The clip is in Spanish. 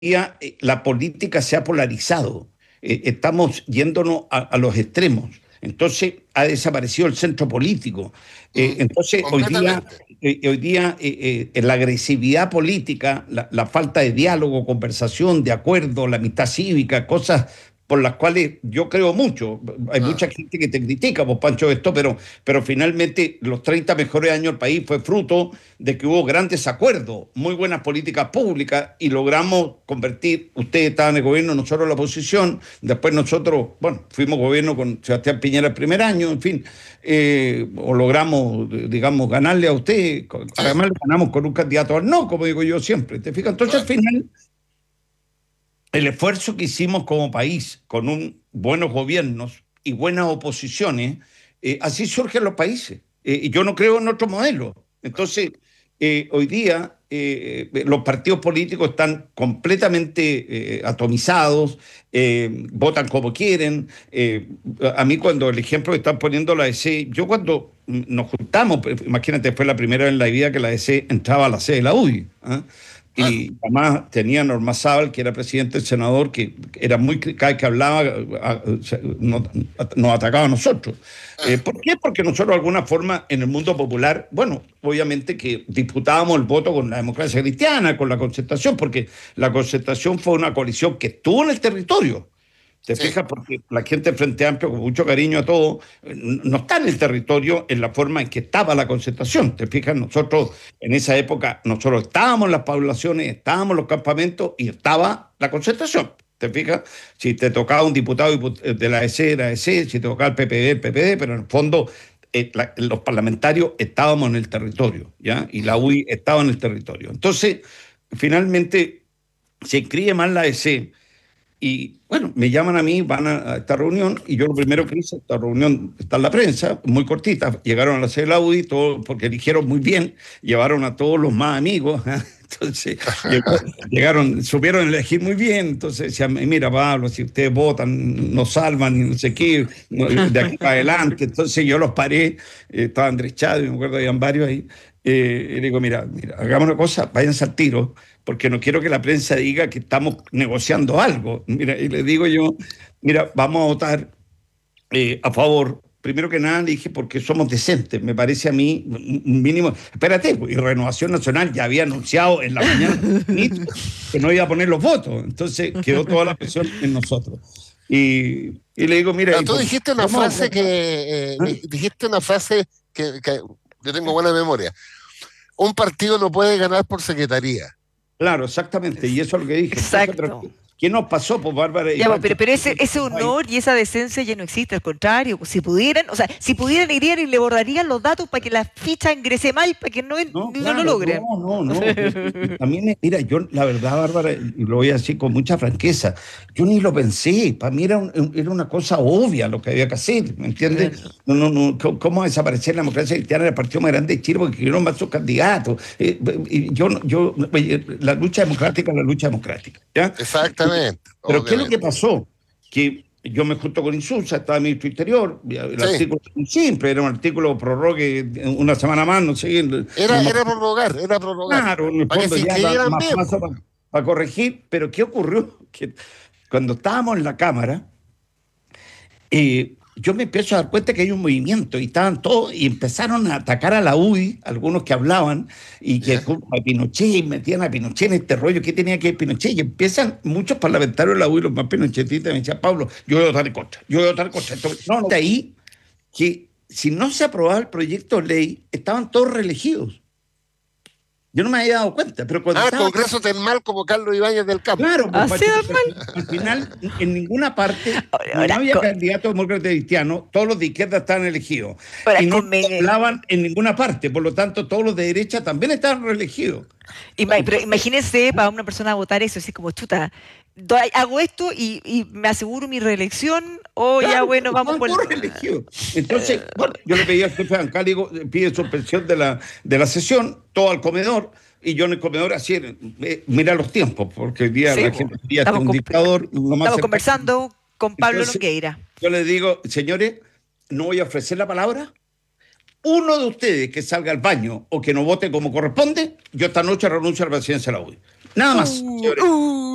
día la política se ha polarizado. Estamos yéndonos a los extremos. Entonces ha desaparecido el centro político. Entonces Completamente. la agresividad política, la falta de diálogo, conversación, de acuerdo, la amistad cívica, cosas por las cuales yo creo mucho. Hay Ah, mucha gente que te critica, vos, Pancho, esto, pero finalmente los 30 mejores años del país fue fruto de que hubo grandes acuerdos, muy buenas políticas públicas y logramos convertir, ustedes estaban en el gobierno, nosotros en la oposición, después nosotros, bueno, fuimos gobierno con Sebastián Piñera el primer año, en fin, o logramos, digamos, ganarle a usted, sí, además le ganamos con un candidato al no, como digo yo siempre, ¿te fijas? Entonces al claro. final el esfuerzo que hicimos como país con buenos gobiernos y buenas oposiciones, así surgen los países. Y yo no creo en otro modelo. Entonces, hoy día los partidos políticos están completamente atomizados, votan como quieren. A mí cuando el ejemplo que están poniendo la EC, yo cuando nos juntamos, imagínate, fue la primera vez en la vida que la EC entraba a la sede de la UDI. ¿Ah? Claro. Y además tenía Norma Sábal, que era presidente del senador, que era muy, cada vez que hablaba, nos atacaba a nosotros. Ah, ¿Por qué? Porque nosotros de alguna forma en el mundo popular, bueno, obviamente que disputábamos el voto con la democracia cristiana, con la concertación, porque la concertación fue una coalición que estuvo en el territorio. ¿Te sí, fijas? Porque la gente del Frente Amplio, con mucho cariño a todo, no está en el territorio en la forma en que estaba la concentración. ¿Te fijas? Nosotros, en esa época, nosotros estábamos en las poblaciones, estábamos en los campamentos y estaba la concentración. ¿Te fijas? Si te tocaba un diputado de la EC, era EC, si te tocaba el PPD, el PPD, pero en el fondo los parlamentarios estábamos en el territorio, ¿ya? Y la UI estaba en el territorio. Entonces, finalmente, se inscribe más la EC y bueno, me llaman a mí, van a esta reunión, y yo lo primero que hice, esta reunión está en la prensa, muy cortita, llegaron a la sede de la UDI, todo, porque eligieron muy bien, llevaron a todos los más amigos, ¿eh? Entonces llegaron, supieron elegir muy bien, entonces decían, mira Pablo, si ustedes votan, nos salvan y no sé qué, de aquí para adelante, entonces yo los paré, estaba Andrés Chávez, me acuerdo, habían varios ahí, y le digo, mira, hagamos una cosa, váyanse al tiro, porque no quiero que la prensa diga que estamos negociando algo. Mira, y le digo yo, mira, vamos a votar a favor. Primero que nada le dije porque somos decentes, me parece a mí un mínimo. Espérate, y Renovación Nacional ya había anunciado en la mañana que no iba a poner los votos, entonces quedó toda la presión en nosotros. Y le digo, mira, Pero ¿y tú por qué dijiste una vamos a frase votar? ¿Ah? dijiste una frase que yo tengo buena memoria. Un partido no puede ganar por secretaría. Claro, exactamente, y eso es lo que dije. Entonces, pero Exacto. ¿qué nos pasó, pues, Bárbara y Ya, Pancho? pero ese honor y esa decencia ya no existe, al contrario, pues, si pudieran, o sea, si pudieran irían y le borrarían los datos para que la ficha ingrese mal, para que No, no lo claro, logren. no. También, mira, yo la verdad, Bárbara, y lo voy a decir con mucha franqueza, yo ni lo pensé, para mí era una cosa obvia lo que había que hacer, ¿me entiendes? Claro. No, ¿cómo desaparecer la democracia cristiana del partido más grande de Chile porque quieren más sus candidatos? Y la lucha democrática es la lucha democrática, ¿ya? Exactamente, Pero ¿qué es lo que obviamente. pasó? Que yo me junto con Insulza, estaba el ministro Interior, el Sí, artículo era muy simple, era un artículo prorrogue una semana más, no sé, era prorrogar. claro, en el Para que fondo se ya da inscribieran más bien, paso po. para corregir, pero ¿qué ocurrió? Que cuando estábamos en la Cámara, yo me empiezo a dar cuenta que hay un movimiento y estaban todos y empezaron a atacar a la UDI, algunos que hablaban y que ¿Ya? culpa de Pinochet y metían a Pinochet en este rollo, ¿qué tenía que ver Pinochet? Y empiezan muchos parlamentarios de la UDI, los más pinochetistas, me decían, Pablo, yo voy a votar en contra, yo voy a votar en contra. Entonces, no, de ahí que si no se aprobaba el proyecto de ley, estaban todos reelegidos. Yo no me había dado cuenta, pero cuando Ah, estaba. Congreso mal como Carlos Ibáñez del Campo. Claro, pues Así Pacho, de porque mal. al final en ninguna parte, como no Ahora, había candidato demócrata cristiano, todos los de izquierda estaban elegidos ahora y no hablaban en ninguna parte, por lo tanto todos los de derecha también estaban reelegidos. pero Entonces, imagínense para una persona votar eso, así como chuta, hago esto y me aseguro mi reelección, o ya claro, bueno, vamos estaban por todos reelegidos. Entonces, bueno, yo le pedí al jefe de bancada, digo, pide suspensión de la sesión, todo al comedor, y yo en el comedor así, mira los tiempos, porque hoy día sí, la po. gente diría, este es un dictador, lo más Estamos cercano. conversando con Pablo Entonces, Longueira. yo les digo, señores, no voy a ofrecer la palabra. Uno de ustedes que salga al baño o que no vote como corresponde, yo esta noche renuncio a la presidencia de la UDI. Nada más, señores.